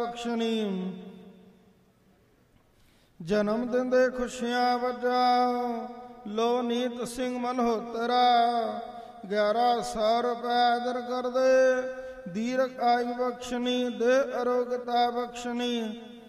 ਬਖਸ਼ਣੀ। ਜਨਮ ਦਿੰਦੇ ਖੁਸ਼ੀਆਂ ਵਜਾ ਲੋ ਨੀਤ ਸਿੰਘ ਮਲਹੋਤਰਾ। 1100 ਰੁਪਏ ਦਰ ਕਰਦੇ ਦੀਰਘ ਆਯु ਬਖਸ਼ਣੀ। ਦੇ ਅਰੋਗਤਾ ਬਖਸ਼ਣੀ।